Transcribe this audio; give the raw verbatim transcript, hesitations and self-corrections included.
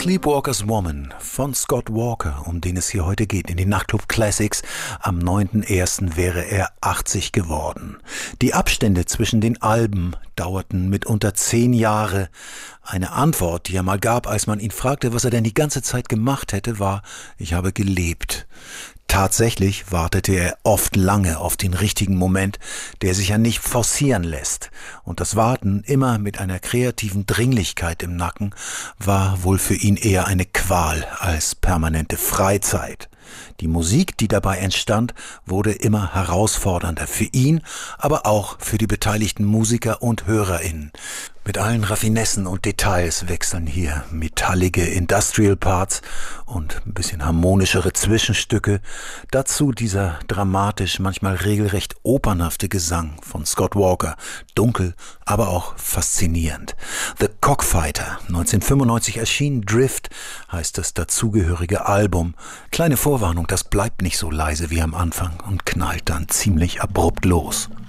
Sleepwalker's Woman von Scott Walker, um den es hier heute geht, in den Nachtclub Classics. Am neunten ersten wäre er achtzig geworden. Die Abstände zwischen den Alben dauerten mitunter zehn Jahre. Eine Antwort, die er mal gab, als man ihn fragte, was er denn die ganze Zeit gemacht hätte, war: Ich habe gelebt. Tatsächlich wartete er oft lange auf den richtigen Moment, der sich ja nicht forcieren lässt. Und das Warten, immer mit einer kreativen Dringlichkeit im Nacken, war wohl für ihn eher eine Qual als permanente Freizeit. Die Musik, die dabei entstand, wurde immer herausfordernder für ihn, aber auch für die beteiligten Musiker und HörerInnen. Mit allen Raffinessen und Details wechseln hier metallige Industrial Parts und ein bisschen harmonischere Zwischenstücke. Dazu dieser dramatisch, manchmal regelrecht opernhafte Gesang von Scott Walker. Dunkel, aber auch faszinierend. The Cockfighter, neunzehnhundertfünfundneunzig erschienen, Drift heißt das dazugehörige Album. Kleine Vorwarnung, das bleibt nicht so leise wie am Anfang und knallt dann ziemlich abrupt los.